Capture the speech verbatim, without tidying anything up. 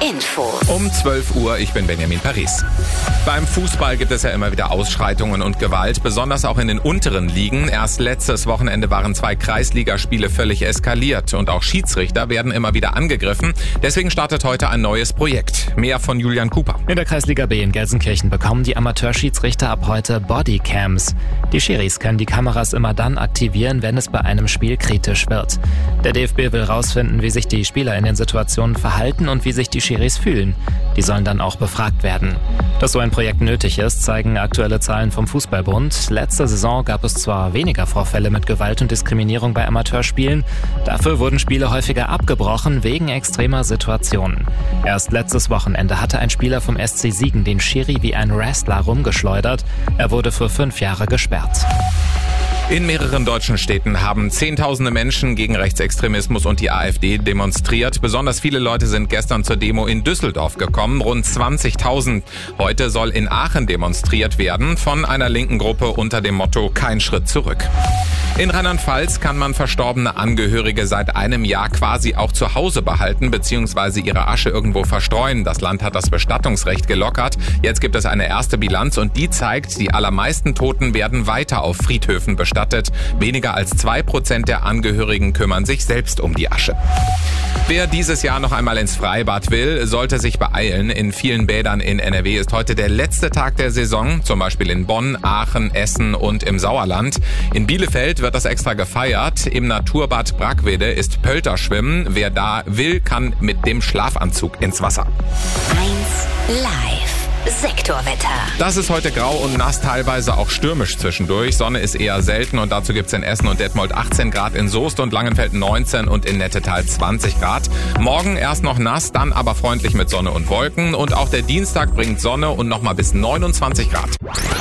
Info. Um zwölf Uhr, ich bin Benjamin Paris. Beim Fußball gibt es ja immer wieder Ausschreitungen und Gewalt, besonders auch in den unteren Ligen. Erst letztes Wochenende waren zwei Kreisligaspiele völlig eskaliert und auch Schiedsrichter werden immer wieder angegriffen. Deswegen startet heute ein neues Projekt. Mehr von Julian Cooper. In der Kreisliga B in Gelsenkirchen bekommen die Amateurschiedsrichter ab heute Bodycams. Die Schiris können die Kameras immer dann aktivieren, wenn es bei einem Spiel kritisch wird. Der D F B will rausfinden, wie sich die Spieler in den Situationen verhalten und wie sich die Schiris fühlen. Die sollen dann auch befragt werden. Dass so ein Projekt nötig ist, zeigen aktuelle Zahlen vom Fußballbund. Letzte Saison gab es zwar weniger Vorfälle mit Gewalt und Diskriminierung bei Amateurspielen, dafür wurden Spiele häufiger abgebrochen wegen extremer Situationen. Erst letztes Wochenende hatte ein Spieler vom S C Siegen den Schiri wie ein Wrestler rumgeschleudert. Er wurde für fünf Jahre gesperrt. In mehreren deutschen Städten haben Zehntausende Menschen gegen Rechtsextremismus und die AfD demonstriert. Besonders viele Leute sind gestern zur Demo in Düsseldorf gekommen, rund zwanzigtausend. Heute soll in Aachen demonstriert werden von einer linken Gruppe unter dem Motto Kein Schritt zurück. In Rheinland-Pfalz kann man verstorbene Angehörige seit einem Jahr quasi auch zu Hause behalten bzw. ihre Asche irgendwo verstreuen. Das Land hat das Bestattungsrecht gelockert. Jetzt gibt es eine erste Bilanz und die zeigt, die allermeisten Toten werden weiter auf Friedhöfen bestattet. Weniger als zwei Prozent der Angehörigen kümmern sich selbst um die Asche. Wer dieses Jahr noch einmal ins Freibad will, sollte sich beeilen. In vielen Bädern in N R W ist heute der letzte Tag der Saison, zum Beispiel in Bonn, Aachen, Essen und im Sauerland. In Bielefeld wird das extra gefeiert. Im Naturbad Brackwede ist Pölterschwimmen. Wer da will, kann mit dem Schlafanzug ins Wasser. eins Live. Sektorwetter. Das ist heute grau und nass, teilweise auch stürmisch zwischendurch. Sonne ist eher selten und dazu gibt's in Essen und Detmold achtzehn Grad, in Soest und Langenfeld neunzehn und in Nettetal zwanzig Grad. Morgen erst noch nass, dann aber freundlich mit Sonne und Wolken. Und auch der Dienstag bringt Sonne und nochmal bis neunundzwanzig Grad.